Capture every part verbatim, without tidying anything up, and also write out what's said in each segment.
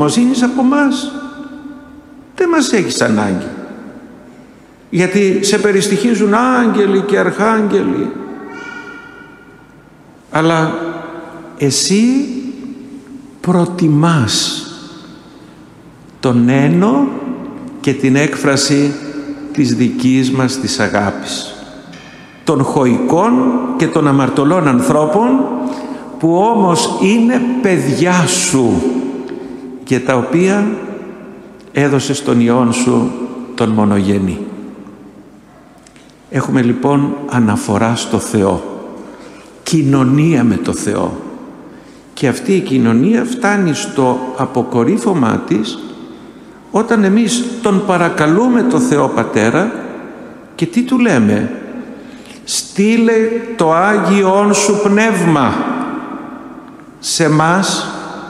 ευγνωμοσύνης από μας. Δεν μας έχεις ανάγκη, γιατί σε περιστοιχίζουν άγγελοι και αρχάγγελοι, αλλά εσύ προτιμάς τον ένο και την έκφραση της δικής μας της αγάπης, των χωικών και των αμαρτωλών ανθρώπων, που όμως είναι παιδιά σου και τα οποία έδωσες στον Υιόν σου τον μονογενή. Έχουμε λοιπόν αναφορά στο Θεό, κοινωνία με το Θεό, και αυτή η κοινωνία φτάνει στο αποκορύφωμά της όταν εμείς τον παρακαλούμε το Θεό Πατέρα και τι του λέμε? Στείλε το Άγιον σου Πνεύμα σε μας,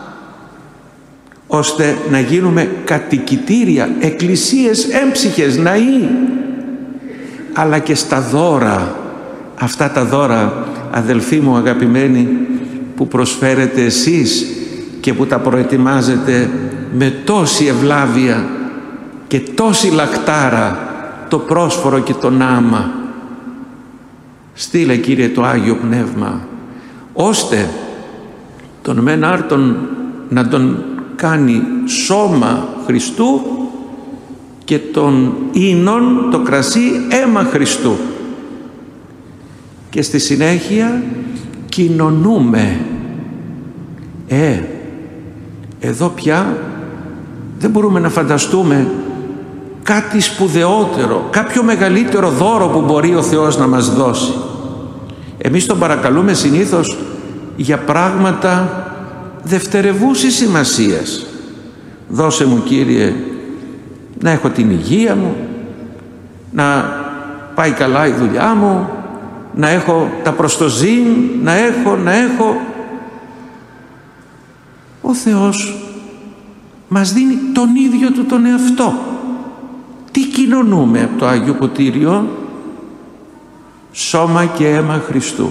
ώστε να γίνουμε κατοικητήρια, εκκλησίες έμψυχες, ναοί, αλλά και στα δώρα, αυτά τα δώρα, αδελφοί μου αγαπημένοι, που προσφέρετε εσείς και που τα προετοιμάζετε με τόση ευλάβεια και τόση λακτάρα, το πρόσφορο και τον άμα. Στείλε, Κύριε, το Άγιο Πνεύμα, ώστε τον μεν άρτον να τον κάνει σώμα Χριστού και τον ίνον, το κρασί, αίμα Χριστού. Και στη συνέχεια κοινωνούμε. Ε, εδώ πια δεν μπορούμε να φανταστούμε κάτι σπουδαιότερο, κάποιο μεγαλύτερο δώρο που μπορεί ο Θεός να μας δώσει. Εμείς τον παρακαλούμε συνήθως για πράγματα δευτερευούσης σημασίας. Δώσε μου, Κύριε, να έχω την υγεία μου, να πάει καλά η δουλειά μου, να έχω τα προστοζήν, να έχω, να έχω. Ο Θεός μας δίνει τον ίδιο του τον εαυτό. Τι κοινωνούμε από το Άγιο Ποτήριο? Σώμα και αίμα Χριστού.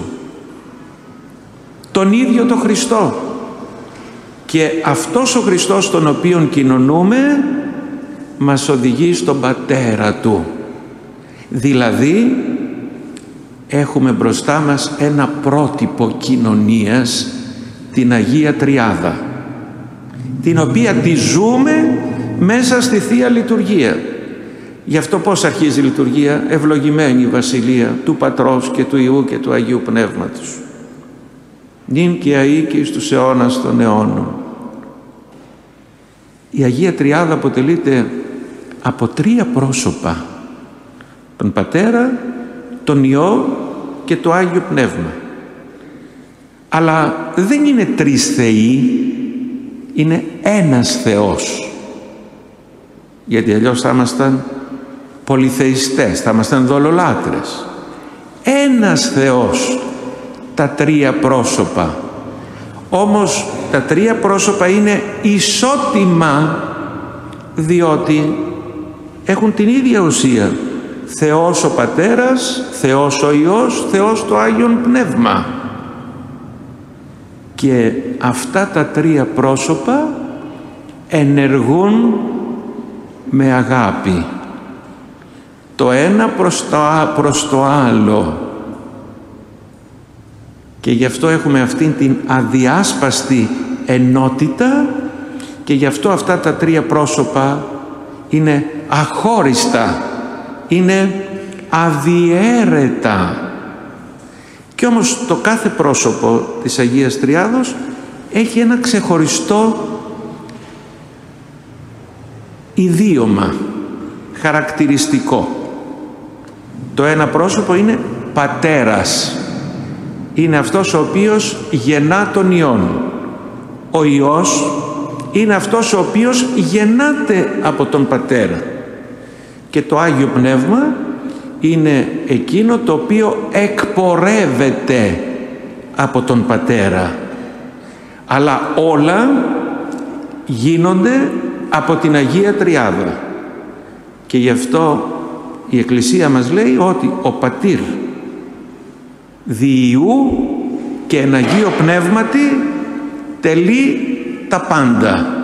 Τον ίδιο το Χριστό. Και αυτός ο Χριστός τον οποίον κοινωνούμε μας οδηγεί στον Πατέρα Του. Δηλαδή έχουμε μπροστά μας ένα πρότυπο κοινωνίας, την Αγία Τριάδα, την οποία τη ζούμε μέσα στη Θεία Λειτουργία. Γι' αυτό πώς αρχίζει η λειτουργία? Ευλογημένη η Βασιλεία του Πατρός και του Υιού και του Αγίου Πνεύματος, νυν και αεί και εις τους αιώνας των αιώνων. Η Αγία Τριάδα αποτελείται από τρία πρόσωπα: τον Πατέρα, τον Υιό και το Άγιο Πνεύμα. Αλλά δεν είναι τρεις θεοί, είναι ένας Θεός, γιατί αλλιώς θα ήμασταν πολυθεϊστές, θα ήμασταν δολολάτρες. Ένας Θεός, τα τρία πρόσωπα. Όμως τα τρία πρόσωπα είναι ισότιμα, διότι έχουν την ίδια ουσία. Θεός ο Πατέρας, Θεός ο Υιός, Θεός το Άγιον Πνεύμα. Και αυτά τα τρία πρόσωπα ενεργούν με αγάπη, το ένα προς το, προς το άλλο. Και γι' αυτό έχουμε αυτήν την αδιάσπαστη ενότητα, και γι' αυτό αυτά τα τρία πρόσωπα είναι αχώριστα, είναι αδιέρετα. Και όμως το κάθε πρόσωπο της Αγίας Τριάδος έχει ένα ξεχωριστό ιδίωμα, χαρακτηριστικό. Το ένα πρόσωπο είναι Πατέρας. Είναι αυτός ο οποίος γεννά τον Υιόν. Ο Υιός είναι αυτός ο οποίος γεννάται από τον Πατέρα. Και το Άγιο Πνεύμα είναι εκείνο το οποίο εκπορεύεται από τον Πατέρα. Αλλά όλα γίνονται από την Αγία Τριάδα. Και γι' αυτό η Εκκλησία μας λέει ότι ο Πατήρ δι' Υιού και εν Αγίο Πνεύματι τελεί τα πάντα.